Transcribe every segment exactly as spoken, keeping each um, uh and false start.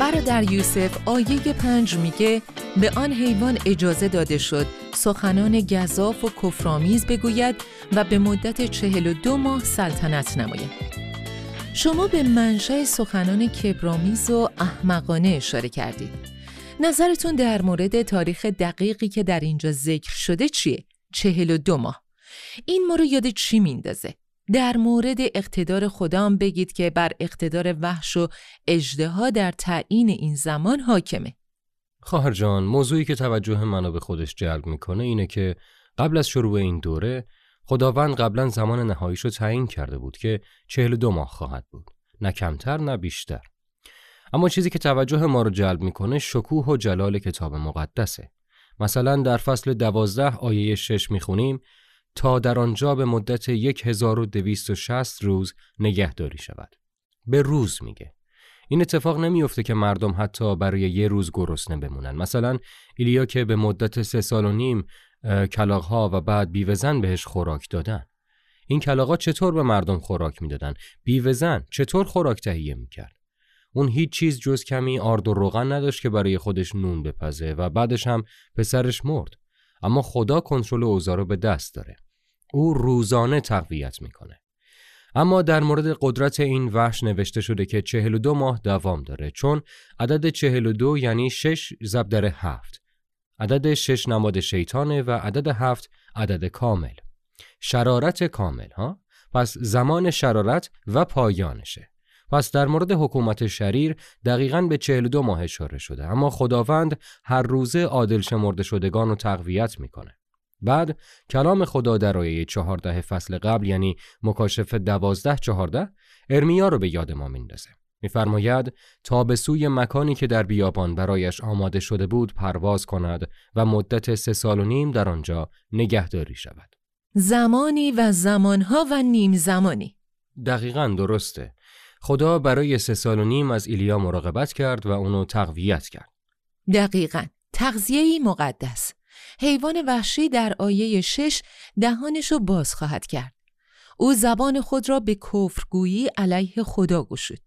برادر یوسف آیه پنج میگه به آن حیوان اجازه داده شد سخنان گزاف و کفرآمیز بگوید و به مدت چهل و دو ماه سلطنت نماید. شما به منشأ سخنان کبرآمیز و احمقانه اشاره کردید. نظرتون در مورد تاریخ دقیقی که در اینجا ذکر شده چیه؟ چهل و دو ماه. این ما رو یاد چی میندازه؟ در مورد اقتدار خدا هم بگید که بر اقتدار وحش و اژدها در تعیین این زمان حاکمه. خواهر جان، موضوعی که توجه منو به خودش جلب میکنه اینه که قبل از شروع این دوره خداوند قبلا زمان نهاییشو تعیین کرده بود که چهل و دو ماه خواهد بود، نه کمتر نه بیشتر. اما چیزی که توجه ما رو جلب میکنه شکوه و جلال کتاب مقدسه. مثلا در فصل دوازده آیه شش میخونیم تا در آنجا به مدت یک هزار و دویست و شصت روز نگهداری شود. به روز میگه. این اتفاق نمیفته که مردم حتی برای یه روز گرسنه بمونن. مثلا ایلیا که به مدت سه سال و نیم کلاغ‌ها و بعد بیوه‌زن بهش خوراک دادن. این کلاغ‌ها چطور به مردم خوراک میدادن؟ بیوه‌زن چطور خوراک تهیه میکرد؟ اون هیچ چیز جز کمی آرد و روغن نداشت که برای خودش نون بپزه و بعدش هم پسرش مرد. اما خدا کنترل اوضاع رو به دست داره. او روزانه تقویت میکنه. اما در مورد قدرت این وحش نوشته شده که چهل و دو ماه دوام داره، چون عدد چهل و دو یعنی شش ضرب در هفت. عدد شش نماد شیطانه و عدد هفت عدد کامل. شرارت کامل ها؟ پس زمان شرارت و پایانشه. پس در مورد حکومت شریر دقیقاً به چهل و دو ماه اشاره شده، اما خداوند هر روزه عادل شمرده شدگان رو تقویت میکنه. بعد کلام خدا در آیه چهارده فصل قبل یعنی مکاشفه دوازده چهارده ارمیا رو به یاد ما میندازه. میفرماید تا به سوی مکانی که در بیابان برایش آماده شده بود پرواز کند و مدت سه سال و نیم در آنجا نگهداری شود. زمانی و زمانها و نیم زمانی. دقیقاً درسته. خدا برای سه سال و نیم از ایلیا مراقبت کرد و اونو تقویت کرد. دقیقاً. تغذیه‌ای مقدس. حیوان وحشی در آیه شش دهانشو باز خواهد کرد. او زبان خود را به کفرگویی علیه خدا گشود.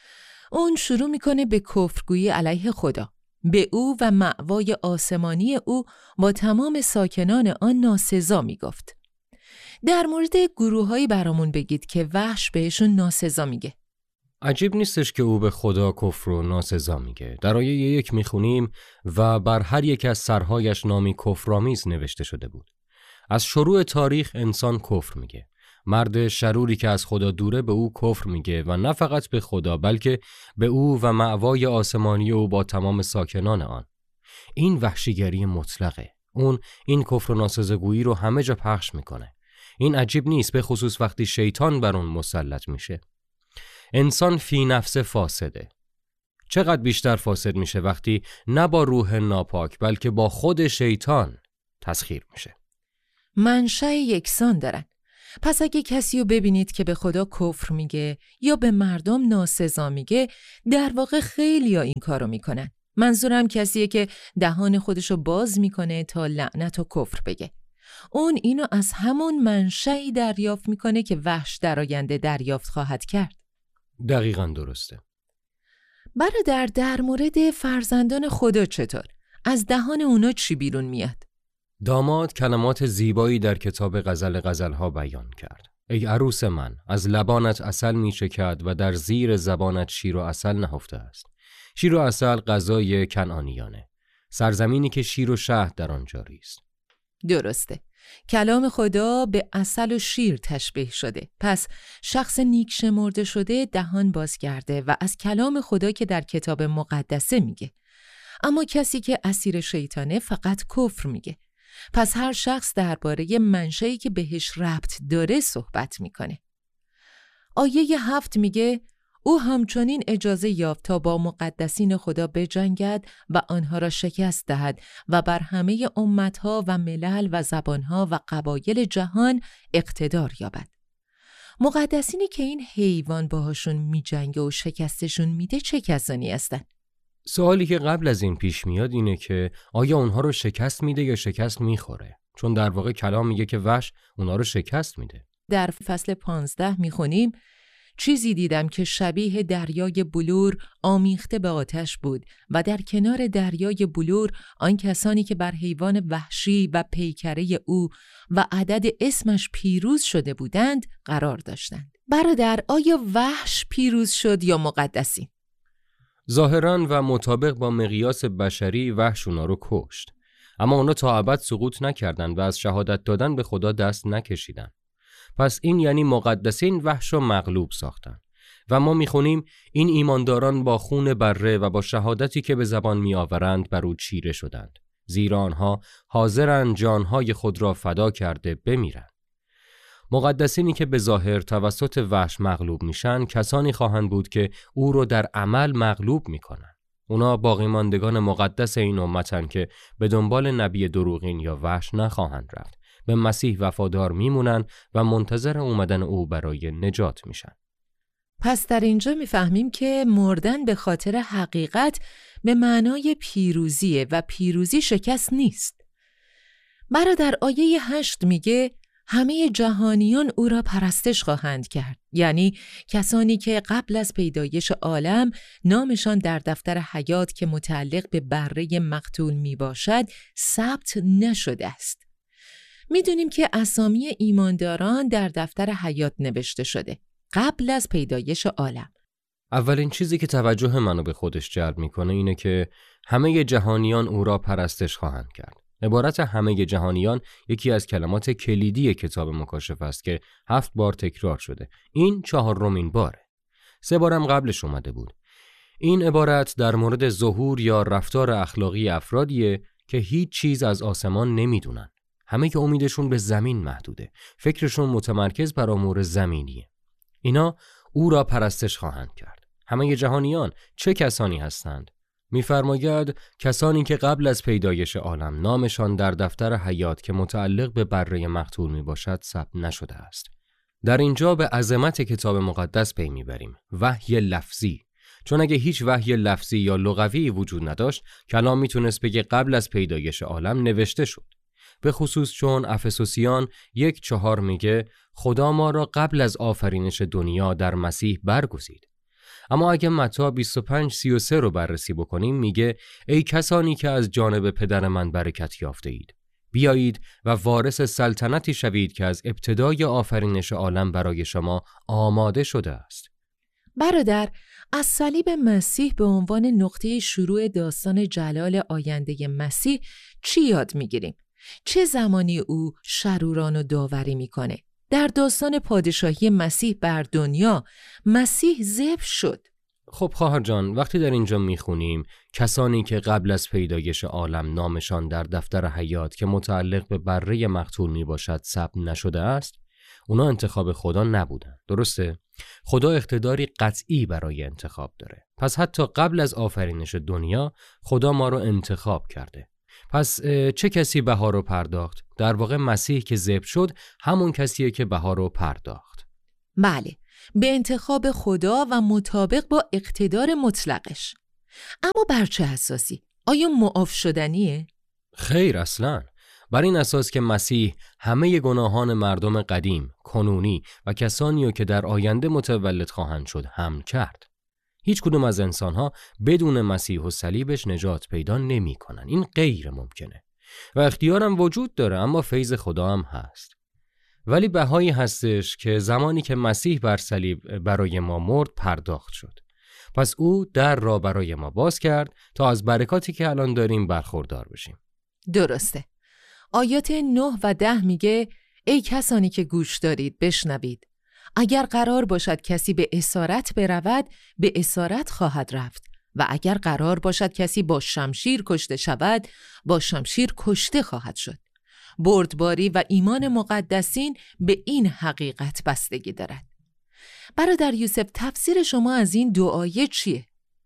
اون شروع میکنه به کفرگویی علیه خدا. به او و مأوای آسمانی او با تمام ساکنان آن ناسزا میگفت. در مورد گروه‌هایی برامون بگید که وحش بهشون ناسزا میگه. عجیب نیستش که او به خدا کفر و ناسزا میگه. در آیه یک میخونیم و بر هر یک از سرهایش نامی کفرآمیز نوشته شده بود. از شروع تاریخ انسان کفر میگه. مرد شروری که از خدا دوره به او کفر میگه و نه فقط به خدا بلکه به او و مأوای آسمانی او با تمام ساکنان آن. این وحشیگری مطلقه. اون این کفر و ناسزاگویی رو همه جا پخش میکنه. این عجیب نیست، به خصوص وقتی شیطان بر اون مسلط میشه. انسان فی نفس فاسده. چقدر بیشتر فاسد میشه وقتی نه با روح ناپاک بلکه با خود شیطان تسخیر میشه. منشأ یکسان دارن. پس اگه کسی رو ببینید که به خدا کفر میگه یا به مردم ناسزا میگه، در واقع خیلی ها این کارو میکنن. منظورم کسیه که دهان خودشو باز میکنه تا لعنت و کفر بگه. اون اینو از همون منشأی دریافت میکنه که وحش در آینده دریافت خواهد کرد. دقیقاً درسته. برادر، در مورد فرزندان خدا چطور؟ از دهان اونا چی بیرون میاد؟ داماد کلمات زیبایی در کتاب غزل غزلها بیان کرد. ای عروس من، از لبانت عسل می چکد و در زیر زبانت شیر و عسل نهفته است. شیر و عسل غذای کنعانیانه، سرزمینی که شیر و شهد در آن جاری است. درسته. کلام خدا به عسل و شیر تشبیه شده. پس شخص نیک شمرده شده دهان باز کرده و از کلام خدا که در کتاب مقدسه میگه. اما کسی که اسیر شیطانه فقط کفر میگه. پس هر شخص درباره منشأی که بهش ربط داره صحبت میکنه. آیه هفت میگه او همچنین اجازه یافت تا با مقدسین خدا بجنگد و آنها را شکست دهد و بر همه امتها و ملل و زبانها و قبایل جهان اقتدار یابد. مقدسینی که این حیوان باهاشون میجنگه و شکستشون میده چه کسانی هستن؟ سوالی که قبل از این پیش میاد اینه که آیا اونها رو شکست میده یا شکست میخوره؟ چون در واقع کلام میگه که وحش اونها رو شکست میده. در فصل پانزده میخونیم چیزی دیدم که شبیه دریای بلور آمیخته به آتش بود و در کنار دریای بلور آن کسانی که بر حیوان وحشی و پیکره او و عدد اسمش پیروز شده بودند قرار داشتند. برادر، آیا وحش پیروز شد یا مقدسین؟ ظاهراً و مطابق با مقیاس بشری وحش اونا رو کشت. اما اونا تا ابد سقوط نکردند و از شهادت دادن به خدا دست نکشیدند. پس این یعنی مقدسین وحش رو مغلوب ساختن و ما میخونیم این ایمانداران با خون بره و با شهادتی که به زبان میآورند بر او چیره شدند، زیرا آنها حاضرند جانهای خود را فدا کرده بمیرند. مقدسینی که به ظاهر توسط وحش مغلوب میشن کسانی خواهند بود که او رو در عمل مغلوب میکنن. اونا باقی ماندگان مقدس این امتن که به دنبال نبی دروغین یا وحش نخواهند رفت، به مسیح وفادار میمونن و منتظر اومدن او برای نجات میشن. پس در اینجا میفهمیم که مردن به خاطر حقیقت به معنای پیروزیه و پیروزی شکست نیست. برادر، آیه هشت میگه همه جهانیان او را پرستش خواهند کرد، یعنی کسانی که قبل از پیدایش عالم نامشان در دفتر حیات که متعلق به بره مقتول می باشد ثبت نشده است. میدونیم که اسامی ایمانداران در دفتر حیات نوشته شده قبل از پیدایش عالم. اولین چیزی که توجه منو به خودش جلب میکنه اینه که همه جهانیان او را پرستش خواهند کرد. عبارت همه جهانیان یکی از کلمات کلیدی کتاب مکاشفه است که هفت بار تکرار شده. این چهارمین باره. سه بارم قبلش اومده بود. این عبارت در مورد ظهور یا رفتار اخلاقی افرادیه که هیچ چیز از آسمان نمیدونن. همه که امیدشون به زمین محدوده. فکرشون متمرکز بر امور زمینیه. اینا او را پرستش خواهند کرد. همه جهانیان چه کسانی هستند؟ می‌فرماید کسانی که قبل از پیدایش عالم نامشان در دفتر حیات که متعلق به بره مقتول میباشد ثبت نشده است. در اینجا به عظمت کتاب مقدس پی میبریم. وحی لفظی. چون اگه هیچ وحی لفظی یا لغوی وجود نداشت، کلام میتونست بگه قبل از پیدایش عالم نوشته شد. به خصوص چون افسوسیان یک چهار میگه خدا ما را قبل از آفرینش دنیا در مسیح برگزید. اما اگه متی بیست و پنج سی و سه رو بررسی بکنیم میگه ای کسانی که از جانب پدر من برکت یافته اید، بیایید و وارث سلطنتی شوید که از ابتدای آفرینش عالم برای شما آماده شده است. برادر، از صلیب مسیح به عنوان نقطه شروع داستان جلال آینده مسیح چی یاد میگیریم؟ چه زمانی او شروران و داوری میکنه؟ در داستان پادشاهی مسیح بر دنیا مسیح ذبح شد. خب خواهر جان، وقتی در اینجا میخونیم کسانی که قبل از پیدایش عالم نامشان در دفتر حیات که متعلق به بره مقتول میباشد ثبت نشده است، اونا انتخاب خدا نبودن. درسته؟ خدا اقتداری قطعی برای انتخاب داره. پس حتی قبل از آفرینش دنیا خدا ما رو انتخاب کرده. پس چه کسی بها رو پرداخت؟ در واقع مسیح که ذبح شد همون کسیه که بها رو پرداخت. بله، به انتخاب خدا و مطابق با اقتدار مطلقش. اما بر چه اساسی؟ آیا معاف شدنیه؟ خیر اصلاً. بر این اساس که مسیح همه گناهان مردم قدیم، کنونی و کسانی که در آینده متولد خواهند شد حمل کرد. هیچ کدوم از انسانها بدون مسیح و صلیبش نجات پیدا نمی کنن. این غیر ممکنه و اختیارم وجود داره، اما فیض خدا هم هست. ولی بهایی هستش که زمانی که مسیح بر صلیب برای ما مرد پرداخت شد. پس او در را برای ما باز کرد تا از برکاتی که الان داریم برخوردار بشیم. درسته. آیات نه و ده میگه ای کسانی که گوش دارید بشنوید. اگر قرار باشد کسی به اسارت برود، به اسارت خواهد رفت و اگر قرار باشد کسی با شمشیر کشته شود، با شمشیر کشته خواهد شد. بردباری و ایمان مقدسین به این حقیقت بستگی دارد. برادر یوسف، تفسیر شما از این دو آیه چیه؟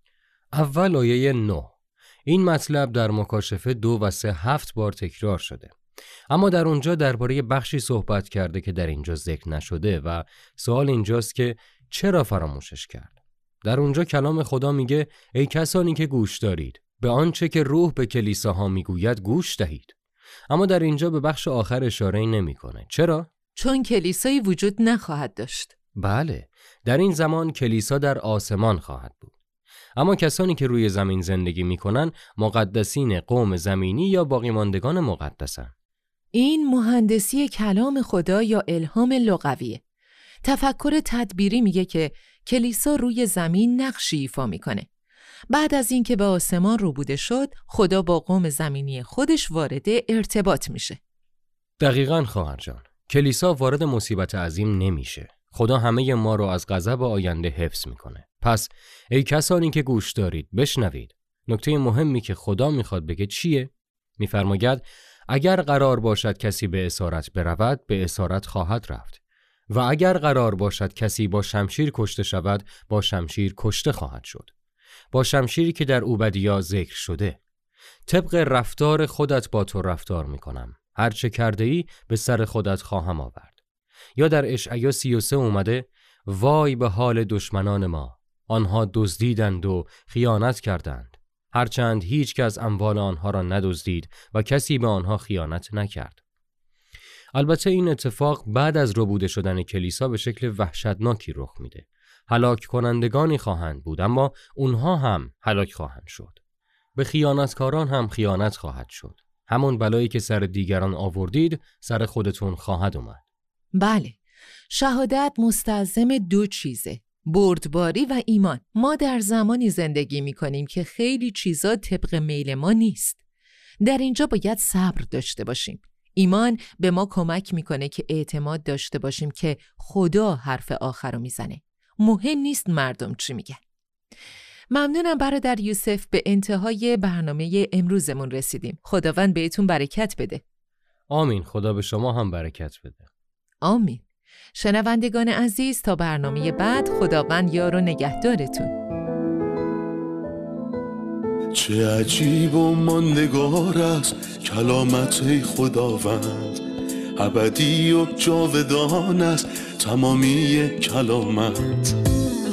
اول آیه نه. این مطلب در مکاشفه دو و سه هفت بار تکرار شده. اما در اونجا درباره بخشی صحبت کرده که در اینجا ذکر نشده و سوال اینجاست که چرا فراموشش کرد؟ در اونجا کلام خدا میگه ای کسانی که گوش دارید به آنچه که روح به کلیساها میگوید گوش دهید. اما در اینجا به بخش آخر اشاره نمیکنه. چرا؟ چون کلیسایی وجود نخواهد داشت. بله، در این زمان کلیسا در آسمان خواهد بود. اما کسانی که روی زمین زندگی می‌کنند مقدسین قوم زمینی یا باقی ماندگان مقدسند. این مهندسی کلام خدا یا الهام لغویه. تفکر تدبیری میگه که کلیسا روی زمین نقشی ایفا میکنه. بعد از اینکه به آسمان روبوده شد، خدا با قوم زمینی خودش وارد ارتباط میشه. دقیقاً خواهر جان. کلیسا وارد مصیبت عظیم نمیشه. خدا همه ما رو از غضب آینده حفظ میکنه. پس ای کسانی که گوش دارید بشنوید. نکته مهمی که خدا میخواد بگه چیه؟ میفرماید اگر قرار باشد کسی به اسارت برود به اسارت خواهد رفت و اگر قرار باشد کسی با شمشیر کشته شود با شمشیر کشته خواهد شد، با شمشیری که در اوبدیا ذکر شده. طبق رفتار خودت با تو رفتار میکنم، هر چه کرده ای به سر خودت خواهم آورد. یا در اشعیا سی و سه اومده وای به حال دشمنان ما، آنها دزدیدند و خیانت کردند، هرچند هیچ کس اموال آنها را ندزدید و کسی به آنها خیانت نکرد. البته این اتفاق بعد از ربوده شدن کلیسا به شکل وحشتناکی رخ میده. هلاک کنندگانی خواهند بود، اما اونها هم هلاک خواهند شد. به خیانتکاران هم خیانت خواهد شد. همون بلایی که سر دیگران آوردید سر خودتون خواهد اومد. بله، شهادت مستلزم دو چیزه، بردباری و ایمان. ما در زمانی زندگی می کنیم که خیلی چیزا طبق میل ما نیست. در اینجا باید صبر داشته باشیم. ایمان به ما کمک میکنه که اعتماد داشته باشیم که خدا حرف آخر رو میزنه. مهم نیست مردم چی میگن. ممنونم برادر یوسف، به انتهای برنامه امروزمون رسیدیم. خداوند بهتون برکت بده. آمین. خدا به شما هم برکت بده. آمین. شنوندگان عزیز، تا برنامه بعد خداوند یار و نگهدارتون. چه عجیب و ماندگار است کلامت ای خداوند، ابدی و جاودان است تمامی کلامت.